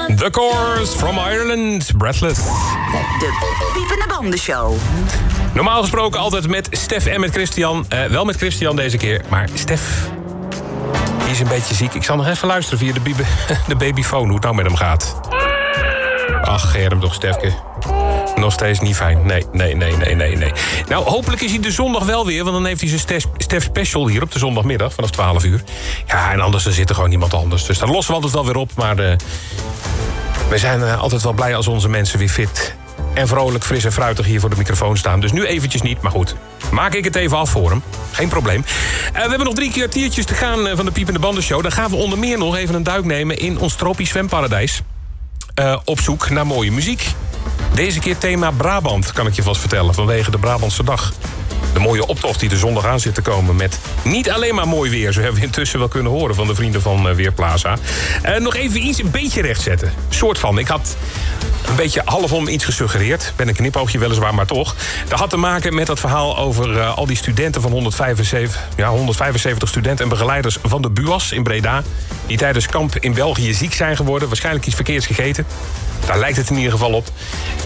The Chorus from Ireland, Breathless. De Piepende Bandenshow. Normaal gesproken altijd met Stef en met Christian. Wel met Christian deze keer, maar Stef die is een beetje ziek. Ik zal nog even luisteren via de babyfoon hoe het nou met hem gaat. Ach, Germ toch, Stefke. Nog steeds niet fijn. Nee. Nou, hopelijk is hij de zondag wel weer, want dan heeft hij zijn Stef Special hier op de zondagmiddag vanaf 12 uur. Ja, en anders dan zit er gewoon niemand anders. Dus daar lossen we altijd wel weer op. Maar we zijn altijd wel blij als onze mensen weer fit en vrolijk, fris en fruitig hier voor de microfoon staan. Dus nu eventjes niet, maar goed. Maak ik het even af voor hem. Geen probleem. We hebben nog 3 kwartiertjes te gaan van de Piepende Bandenshow. Dan gaan we onder meer nog even een duik nemen in ons tropisch zwemparadijs. Op zoek naar mooie muziek. Deze keer thema Brabant, kan ik je vast vertellen, vanwege de Brabantse dag. De mooie optocht die er zondag aan zit te komen met niet alleen maar mooi weer. Zo hebben we intussen wel kunnen horen van de vrienden van Weerplaza. Nog even iets een beetje rechtzetten. Soort van. Ik had een beetje halfom iets gesuggereerd. Ben een knipoogje weliswaar, maar toch. Dat had te maken met dat verhaal over al die studenten van 175 studenten en begeleiders van de BUAS in Breda. Die tijdens kamp in België ziek zijn geworden. Waarschijnlijk iets verkeerds gegeten. Daar lijkt het in ieder geval op.